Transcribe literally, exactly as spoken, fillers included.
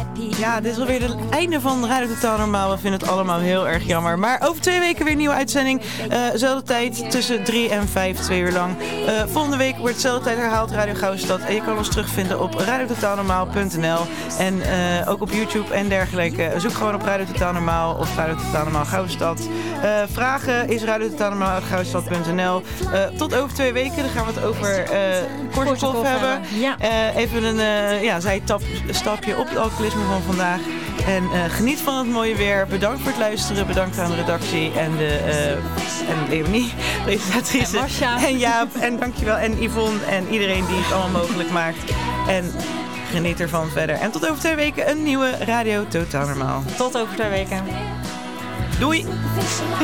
Ja, dit is alweer het einde van Radio Totaal Normaal. We vinden het allemaal heel erg jammer. Maar over twee weken weer een nieuwe uitzending. Uh, zelfde tijd tussen drie en vijf, twee uur lang. Uh, volgende week wordt hetzelfde tijd herhaald Radio Gouden. En je kan ons terugvinden op radio totaal normaal punt n l. En uh, ook op YouTube en dergelijke. Zoek gewoon op Radio Totaal Normaal of Radio Totaal Normaal Goudenstad. Uh, vragen is radio totaal normaal goudenstad punt n l. Uh, tot over twee weken. Dan gaan we het over uh, Korsakoff hebben. Ja. Uh, even een uh, ja, zijstapje op het alcoholisme van vandaag. En uh, geniet van het mooie weer. Bedankt voor het luisteren. Bedankt aan de redactie en de uh, en Leonie, presentatrice. En Marcia. En Jaap. En dankjewel. En Yvonne en iedereen die het allemaal mogelijk maakt. En geniet ervan verder. En tot over twee weken een nieuwe Radio Totaal Normaal. Tot over twee weken. Doei!